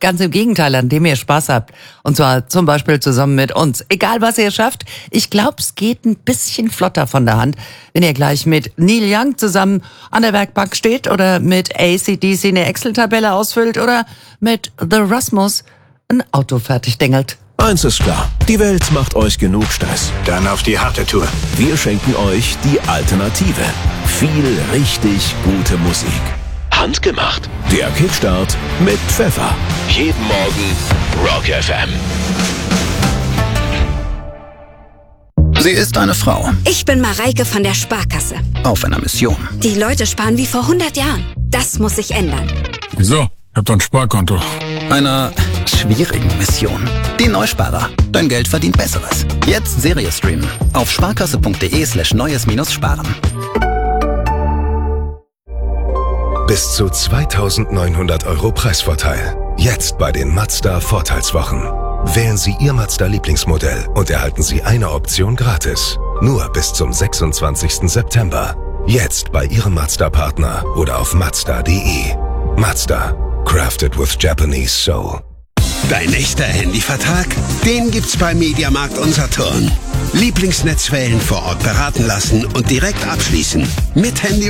ganz im Gegenteil, an dem ihr Spaß habt. Und zwar zum Beispiel zusammen mit uns. Egal, was ihr schafft, ich glaube, es geht ein bisschen flotter von der Hand, wenn ihr gleich mit Neil Young zusammen an der Werkbank steht oder mit AC/DC eine Excel-Tabelle ausfüllt oder mit The Rasmus ein Auto fertig dengelt. Eins ist klar, die Welt macht euch genug Stress. Dann auf die harte Tour. Wir schenken euch die Alternative. Viel richtig gute Musik. Handgemacht. Der Kickstart mit Pfeffer. Jeden Morgen Rock FM. Sie ist eine Frau. Ich bin Mareike von der Sparkasse. Auf einer Mission. Die Leute sparen wie vor 100 Jahren. Das muss sich ändern. Wieso? Ich hab doch ein Sparkonto. Einer schwierigen Mission. Die Neusparer. Dein Geld verdient Besseres. Jetzt Serie streamen. Auf sparkasse.de/neues-sparen. Bis zu 2.900 € Preisvorteil. Jetzt bei den Mazda Vorteilswochen. Wählen Sie Ihr Mazda-Lieblingsmodell und erhalten Sie eine Option gratis. Nur bis zum 26. September. Jetzt bei Ihrem Mazda-Partner oder auf Mazda.de. Mazda. Crafted with Japanese Soul. Dein echter Handyvertrag? Den gibt's bei Mediamarkt und Saturn. Lieblingsnetzwellen vor Ort beraten lassen und direkt abschließen. Mit Handy